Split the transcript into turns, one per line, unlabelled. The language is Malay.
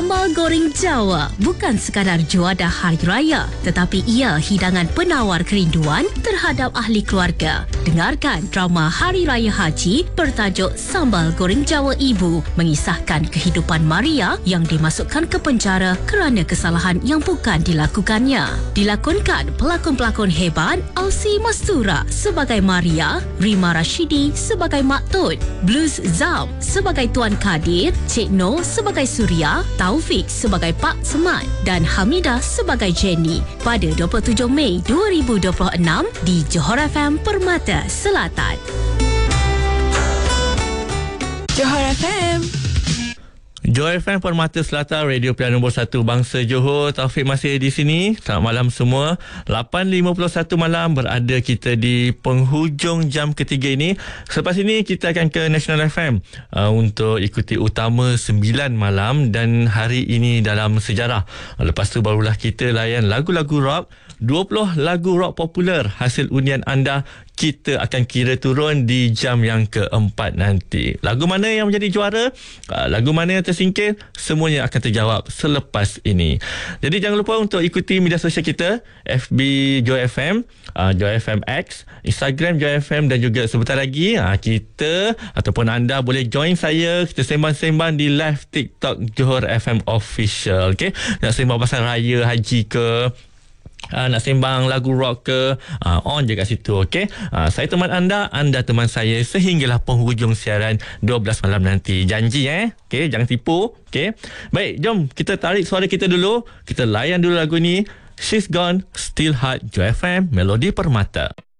Sambal goreng Jawa bukan sekadar juadah hari raya, tetapi ia hidangan penawar kerinduan terhadap ahli keluarga. Dengarkan drama Hari Raya Haji bertajuk Sambal Goreng Jawa Ibu, mengisahkan kehidupan Maria yang dimasukkan ke penjara kerana kesalahan yang bukan dilakukannya. Dilakonkan pelakon-pelakon hebat Ausi Mastura sebagai Maria, Rima Rashidi sebagai Mak Tut, Blues Zam sebagai Tuan Kadir, Cik Noh sebagai Surya, Taufik sebagai Pak Semat dan Hamidah sebagai Jenny pada 27 Mei 2026 di Johor FM Permata Selatan.
Johor FM.
Johor FM Permata Selatan, radio pilihan nombor 1 bangsa Johor. Taufik masih di sini. Selamat malam semua. 8.51 malam berada kita di penghujung jam ketiga ini. Selepas ini kita akan ke National FM untuk ikuti utama 9 malam dan hari ini dalam sejarah. Lepas tu barulah kita layan lagu-lagu rock. 20 lagu rock popular hasil undian anda kita akan kira turun di jam yang keempat nanti. Lagu mana yang menjadi juara, lagu mana yang tersingkir, semuanya akan terjawab selepas ini. Jadi jangan lupa untuk ikuti media sosial kita, FB Joy FM, Joy FM X, Instagram Joy FM dan juga sebentar lagi kita ataupun anda boleh join saya, kita sembang-sembang di live TikTok Johor FM Official. Okay? Nak sembang pasal raya haji ke, nak sembang lagu rock ke, on je kat situ. Okay? Saya teman anda teman saya sehinggalah penghujung siaran 12 malam nanti. Janji okay? Jangan tipu. Okay? Baik, jom kita tarik suara kita dulu. Kita layan dulu lagu ni. She's Gone, Still Hot, Joy FM, Melodi Permata.